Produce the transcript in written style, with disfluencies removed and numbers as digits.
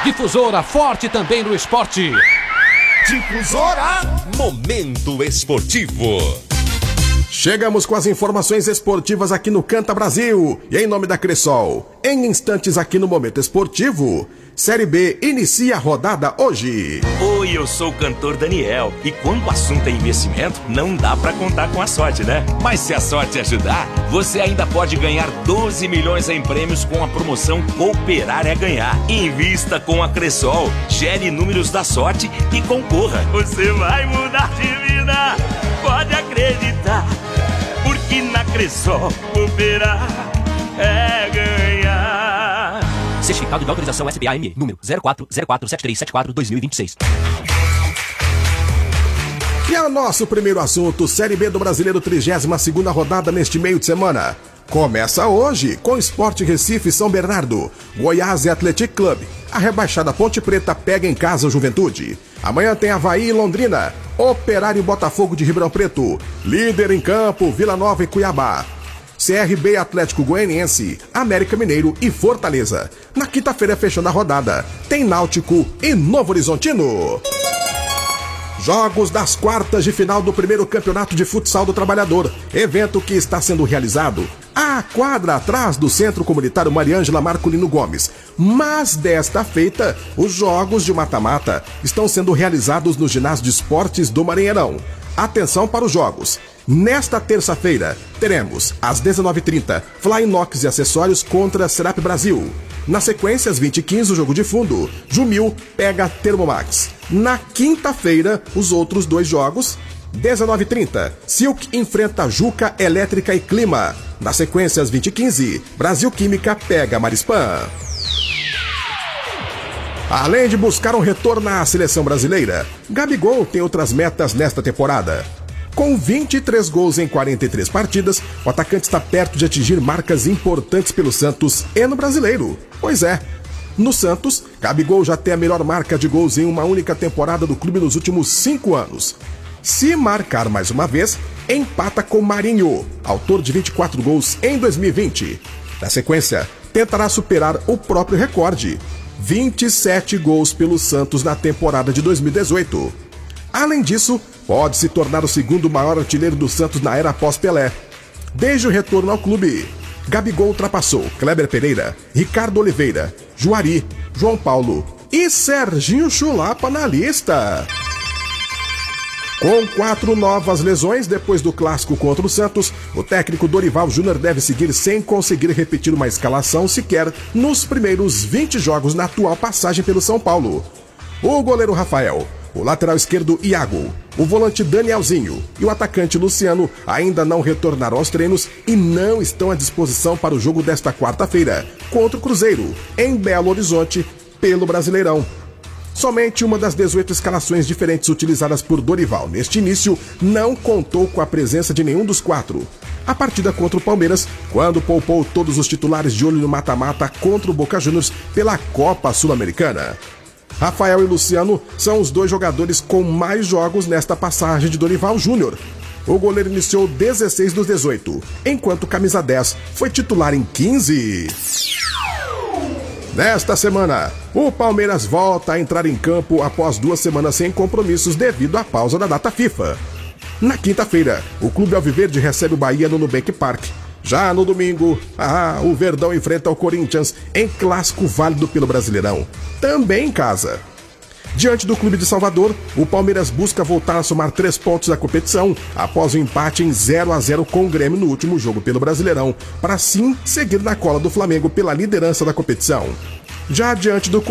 Difusora forte também no esporte. Difusora Momento Esportivo. Chegamos com as informações esportivas aqui no Canta Brasil. E em nome da Cressol, em instantes aqui no Momento Esportivo, Série B inicia a rodada hoje. Oi, eu sou o cantor Daniel. E quando o assunto é investimento, não dá pra contar com a sorte, né? Mas se a sorte ajudar, você ainda pode ganhar 12 milhões em prêmios com a promoção Cooperar é Ganhar. Invista com a Cressol, gere números da sorte e concorra. Você vai mudar de vida, pode acreditar. Porque na Cressol, cooperar é ganhar. Certificado de autorização SBAME, número 04047374-2026. E é o nosso primeiro assunto, Série B do Brasileiro, 32ª rodada neste meio de semana. Começa hoje com Sport Recife e São Bernardo, Goiás e Athletic Club. A rebaixada Ponte Preta pega em casa o Juventude. Amanhã tem Avaí e Londrina, Operário e Botafogo de Ribeirão Preto, líder em campo, Vila Nova e Cuiabá. CRB, Atlético Goianiense, América Mineiro e Fortaleza. Na quinta-feira, fechando a rodada, tem Náutico e Novo Horizontino. Jogos das quartas de final do primeiro campeonato de futsal do trabalhador, evento que está sendo realizado à quadra atrás do Centro Comunitário Mariângela Marcolino Gomes. Mas desta feita, os jogos de mata-mata estão sendo realizados no Ginásio de Esportes do Maranhão. Atenção para os jogos. Nesta terça-feira, teremos, às 19h30, Fly Inox e Acessórios contra Serap Brasil. Na sequência, às 20h15, o jogo de fundo, Jumil pega Thermomax. Na quinta-feira, os outros dois jogos, 19h30, Silk enfrenta Juca, Elétrica e Clima. Na sequência, às 20h15, Brasil Química pega Marispan. Além de buscar um retorno à seleção brasileira, Gabigol tem outras metas nesta temporada. Com 23 gols em 43 partidas, o atacante está perto de atingir marcas importantes pelo Santos e no Brasileiro. Pois é, no Santos, Gabigol já tem a melhor marca de gols em uma única temporada do clube nos últimos 5 anos. Se marcar mais uma vez, empata com Marinho, autor de 24 gols em 2020. Na sequência, tentará superar o próprio recorde, 27 gols pelo Santos na temporada de 2018. Além disso, pode se tornar o segundo maior artilheiro do Santos na era pós-Pelé. Desde o retorno ao clube, Gabigol ultrapassou Kleber Pereira, Ricardo Oliveira, Juari, João Paulo e Serginho Chulapa na lista. Com 4 novas lesões depois do clássico contra o Santos, o técnico Dorival Júnior deve seguir sem conseguir repetir uma escalação sequer nos primeiros 20 jogos na atual passagem pelo São Paulo. O goleiro Rafael, o lateral esquerdo Iago, o volante Danielzinho e o atacante Luciano ainda não retornaram aos treinos e não estão à disposição para o jogo desta quarta-feira contra o Cruzeiro, em Belo Horizonte, pelo Brasileirão. Somente uma das 18 escalações diferentes utilizadas por Dorival neste início não contou com a presença de nenhum dos 4. A partida contra o Palmeiras, quando poupou todos os titulares de olho no mata-mata contra o Boca Juniors pela Copa Sul-Americana. Rafael e Luciano são os 2 jogadores com mais jogos nesta passagem de Dorival Júnior. O goleiro iniciou 16 dos 18, enquanto o camisa 10 foi titular em 15. Nesta semana, o Palmeiras volta a entrar em campo após 2 semanas sem compromissos devido à pausa da data FIFA. Na quinta-feira, o clube alviverde recebe o Bahia no Nubank Park. Já no domingo, o Verdão enfrenta o Corinthians em clássico válido pelo Brasileirão, também em casa. Diante do clube de Salvador, o Palmeiras busca voltar a somar 3 pontos da competição após o empate em 0-0 com o Grêmio no último jogo pelo Brasileirão, para assim seguir na cola do Flamengo pela liderança da competição. Já diante do